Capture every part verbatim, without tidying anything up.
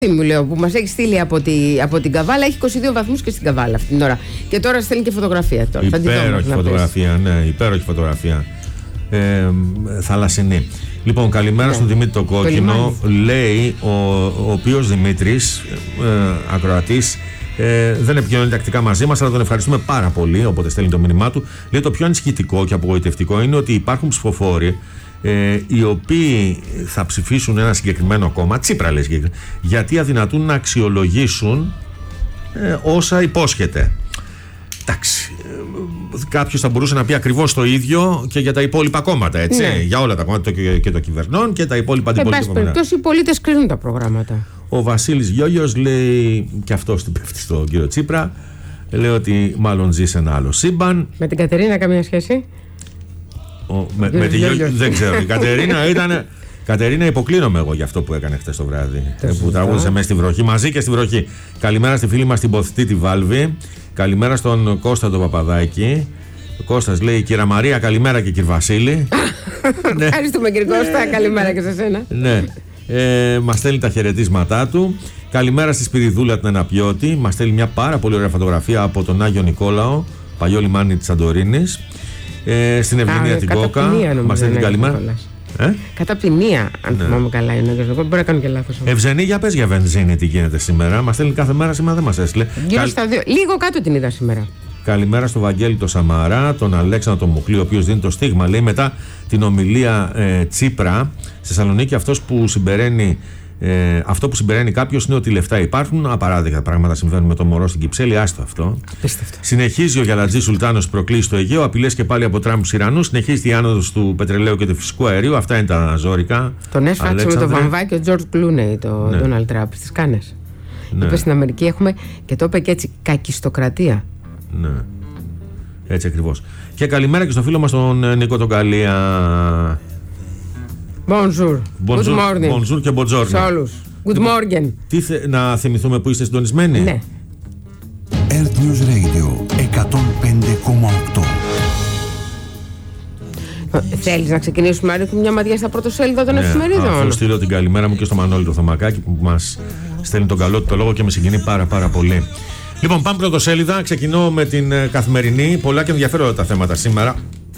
Μου λέω, που μας έχει στείλει από, τη, από την Καβάλα, έχει είκοσι δύο βαθμούς και στην Καβάλα αυτή την ώρα. Και τώρα στέλνει και φωτογραφία. Τώρα. Υπέροχη φωτογραφία, ναι, υπέροχη φωτογραφία. Ε, θαλασσινή. Λοιπόν, καλημέρα ναι. στον Δημήτρη το Κόκκινο. Λέει ο, ο οποίος Δημήτρης, ε, ακροατής, ε, δεν επικοινωνεί τακτικά μαζί μας, αλλά τον ευχαριστούμε πάρα πολύ. Οπότε στέλνει το μήνυμά του. Λέει το πιο ανησυχητικό και απογοητευτικό είναι ότι υπάρχουν ψηφοφόροι Ε, οι οποίοι θα ψηφίσουν ένα συγκεκριμένο κόμμα, Τσίπρα λέει, γιατί αδυνατούν να αξιολογήσουν ε, όσα υπόσχεται. Εντάξει, ε, κάποιος θα μπορούσε να πει ακριβώς το ίδιο και για τα υπόλοιπα κόμματα, έτσι, ναι. για όλα τα κόμματα και, και το κυβερνών και τα υπόλοιπα αντιπολίτευα κόμματα. Εν πάση περιπτώσει, οι πολίτες κρίνουν τα προγράμματα. Ο Βασίλης Γιώγιος λέει, και αυτός του πέφτει στον κύριο Τσίπρα, λέει ότι μάλλον ζει σε ένα άλλο σύμπαν. Με την Κατερίνα καμία σχέση? Ο, με, με τη Γιώργη, δεν ξέρω. Η Κατερίνα ήταν. Κατερίνα, υποκλίνομαι εγώ για αυτό που έκανε χτες το βράδυ. Το που τραγούδισε μέσα στη βροχή, μαζί και στη βροχή. Καλημέρα στη φίλη μας την Ποθητή τη Βάλβη. Καλημέρα στον Κώστα τον Παπαδάκη. Ο Κώστας λέει κυρία Μαρία, καλημέρα και κύριε Βασίλη. Ναι. Ευχαριστούμε κύριε Κώστα, καλημέρα και σε σένα. Ναι. Ε, μας στέλνει τα χαιρετίσματά του. Καλημέρα στη Σπυριδούλα την Αναπιώτη. Μας στέλνει μια πάρα πολύ ωραία φωτογραφία από τον Άγιο Νικόλαο, παλιό λιμάνι της Σαντορίνης. Ε, στην Ευγενία την Κόκα. Μας στέλνει την καλημέρα. Ε? Κατά τη μία, αν ναι. θυμάμαι καλά, είναι. Μπορεί να κάνω και λάθος. Ευζενή, για πες για βενζίνη τι γίνεται σήμερα. Μας στέλνει κάθε μέρα, σήμερα δεν μας έστειλε. Γύρω Καλ... στα δύο. Λίγο κάτω την είδα σήμερα. Καλημέρα στο Βαγγέλη το Σαμαρά, τον Αλέξανδρο τον Μουχλή, ο οποίος δίνει το στίγμα. Λέει μετά την ομιλία ε, Τσίπρα στη Θεσσαλονίκη, αυτός που συμπεραίνει. Ε, αυτό που συμπεραίνει κάποιος είναι ότι λεφτά υπάρχουν. Απαράδεκτα πράγματα συμβαίνουν με το μωρό στην Κυψέλη. Άστο αυτό. Απίστευτο. Συνεχίζει ο Γιαλατζής Σουλτάνος προκλήσει στο Αιγαίο. Απειλές και πάλι από Τραμπ στους Ιρανούς. Συνεχίζει η άνοδος του πετρελαίου και του φυσικού αερίου. Αυτά είναι τα ζώρικα. Τον έσφαξε με το βαμβάκι ο Τζορτζ Κλούνεϊ, το Ντόναλντ Τραμπ στις Κάνες. Ναι. Είπε στην Αμερική έχουμε, και το είπε και έτσι, κακιστοκρατία. Ναι. Έτσι ακριβώς. Και καλημέρα και στο φίλο μας τον Νίκο τον Καλία. Bonjour. Good morning. Bonjour και buongiorno. Σε όλους. Good morning. Τι θε, να θυμηθούμε που είστε συντονισμένοι. Ναι. Earth News Radio εκατόν πέντε κόμμα οκτώ. Θέλεις να ξεκινήσουμε να ρίχνουμε μια ματιά στα πρωτοσέλιδα των ναι, εφημερίδων? Αφού στείλω την καλημέρα μου και στο Μανώλη το Θωμακάκη που μας στέλνει τον καλό του το λόγο και με συγκινεί πάρα πάρα πολύ. Λοιπόν, πάμε πρωτοσέλιδα. Ξεκινώ με την Καθημερινή. Πολλά και ενδιαφέροντα τα θέματα σήμερα.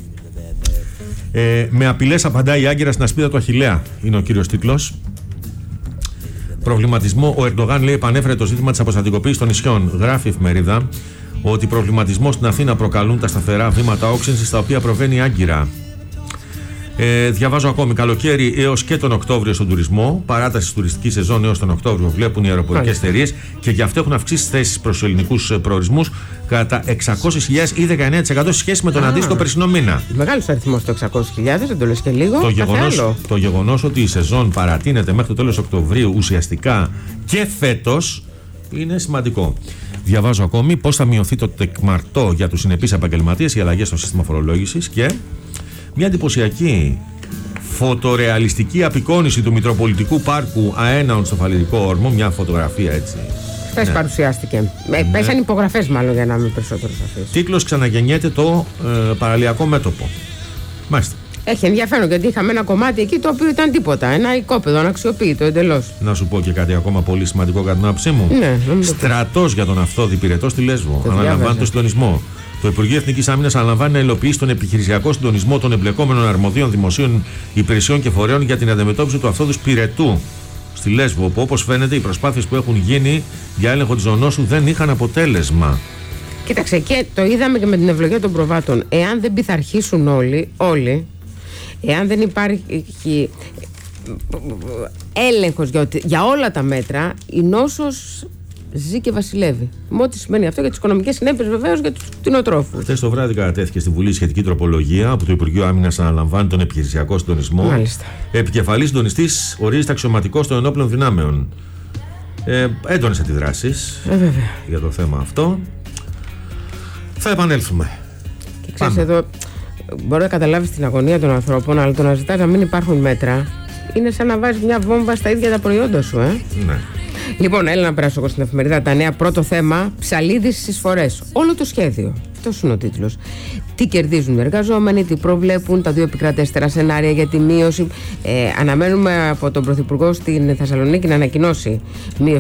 Ε, με απειλές απαντάει η Άγκυρα στην ασπίδα του Αχιλλέα, είναι ο κύριος τίτλος. Προβληματισμό. Ο Ερντογάν λέει επανέφερε το ζήτημα της αποστατικοποίησης των νησιών. Γράφει η εφημερίδα ότι προβληματισμό στην Αθήνα προκαλούν τα σταθερά βήματα όξυνσης στα οποία προβαίνει η Άγκυρα. Ε, διαβάζω ακόμη. Καλοκαίρι έως και τον Οκτώβριο στον τουρισμό. Παράταση της τουριστικής σεζόν έως τον Οκτώβριο βλέπουν οι αεροπορικές εταιρείες και γι' αυτό έχουν αυξήσει θέσεις προς ελληνικούς προορισμούς κατά εξακόσιες χιλιάδες ή δεκαεννέα τοις εκατό σε σχέση με τον αντίστοιχο περσινό μήνα. Μεγάλος αριθμός το εξακόσιες χιλιάδες, δεν το λες και λίγο. Το γεγονός, το γεγονός ότι η σεζόν παρατείνεται μέχρι το τέλος Οκτωβρίου ουσιαστικά και φέτος είναι σημαντικό. Διαβάζω ακόμη πώς θα μειωθεί το τεκμαρτό για τους συνεπείς επαγγελματίες, οι αλλαγές στο σύστημα φορολόγησης και μια εντυπωσιακή φωτορεαλιστική απεικόνιση του Μητροπολιτικού Πάρκου Αέναων στο Φαλιρικό Όρμο. Μια φωτογραφία έτσι. Χθες ναι. παρουσιάστηκε. Ναι. Πέσαν υπογραφές, μάλλον, για να είμαι περισσότερο σαφής. Τίτλος: ξαναγεννιέται το ε, παραλιακό μέτωπο. Μάλιστα. Έχει ενδιαφέρον γιατί είχαμε ένα κομμάτι εκεί το οποίο ήταν τίποτα. Ένα οικόπεδο, αναξιοποιητό εντελώς. Να σου πω και κάτι ακόμα πολύ σημαντικό κατά την άποψή μου. Ναι, στρατός για τον Αυθόδη Πυρετό στη Λέσβο. Αναλαμβάνει το συντονισμό. Το Υπουργείο Εθνικής Άμυνας αναλαμβάνει να υλοποιήσει τον επιχειρησιακό συντονισμό των εμπλεκόμενων αρμοδίων δημοσίων υπηρεσιών και φορέων για την αντιμετώπιση του Αυθόδους Πυρετού στη Λέσβο. Που όπως φαίνεται οι προσπάθειες που έχουν γίνει για έλεγχο της ζωνόσου δεν είχαν αποτέλεσμα. Κοίταξε, και το είδαμε και με την ευλογία των προβάτων. Εάν δεν πειθαρχήσουν όλοι, όλοι, εάν δεν υπάρχει έλεγχος για, για όλα τα μέτρα, η νόσος ζει και βασιλεύει. Με ό,τι σημαίνει αυτό για τις οικονομικές συνέπειες βεβαίως για τους κτηνοτρόφους. Χθες το βράδυ κατατέθηκε στη Βουλή σχετική τροπολογία από το Υπουργείο Άμυνας αναλαμβάνει τον επιχειρησιακό συντονισμό. Μάλιστα. Επικεφαλής συντονιστής ορίζεται αξιωματικός των ενόπλων δυνάμεων. Ε, έντονες αντιδράσεις ε, για το θέμα αυτό. Θα επανέλθουμε. Και ξέρεις, εδώ μπορεί να καταλάβεις την αγωνία των ανθρώπων, αλλά το να ζητάς να μην υπάρχουν μέτρα είναι σαν να βάζεις μια βόμβα στα ίδια τα προϊόντα σου, ε. Ναι. Λοιπόν, έλα να περάσω εγώ στην εφημερίδα τα νέα. Πρώτο θέμα, ψαλίδης στις εισφορές. Όλο το σχέδιο. Αυτός είναι ο τίτλος. Τι κερδίζουν οι εργαζόμενοι, τι προβλέπουν, τα δύο επικρατέστερα σενάρια για τη μείωση. Ε, αναμένουμε από τον Πρωθυπουργό στην Θεσσαλονίκη να ανακοινώσει μείωση